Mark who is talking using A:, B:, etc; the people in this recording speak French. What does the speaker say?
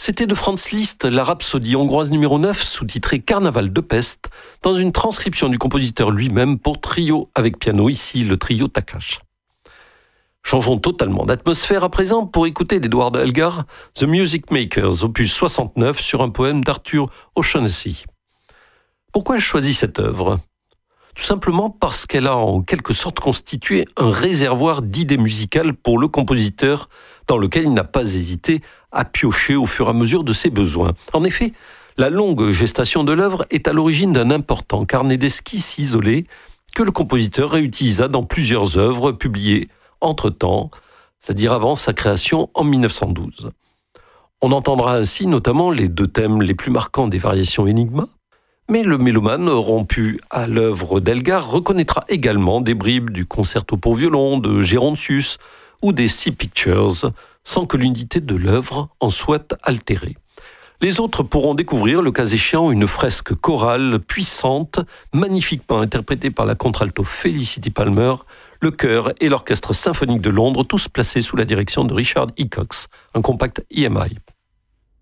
A: C'était de Franz Liszt, la Rhapsodie hongroise numéro 9, sous-titrée Carnaval de Pest, dans une transcription du compositeur lui-même pour trio avec piano, ici le trio Takács. Changeons totalement d'atmosphère à présent pour écouter d'Edward Elgar, The Music Makers, opus 69, sur un poème d'Arthur O'Shaughnessy. Pourquoi ai-je choisi cette œuvre ? Tout simplement parce qu'elle a en quelque sorte constitué un réservoir d'idées musicales pour le compositeur, dans lequel il n'a pas hésité à piocher au fur et à mesure de ses besoins. En effet, la longue gestation de l'œuvre est à l'origine d'un important carnet d'esquisses isolées que le compositeur réutilisa dans plusieurs œuvres publiées entre-temps, c'est-à-dire avant sa création en 1912. On entendra ainsi notamment les deux thèmes les plus marquants des variations Enigma, mais le mélomane rompu à l'œuvre d'Elgar reconnaîtra également des bribes du concerto pour violon de Gérontius ou des Sea Pictures, sans que l'unité de l'œuvre en soit altérée. Les autres pourront découvrir, le cas échéant, une fresque chorale puissante, magnifiquement interprétée par la contralto Felicity Palmer, le chœur et l'orchestre symphonique de Londres, tous placés sous la direction de Richard Hickox, un compact EMI.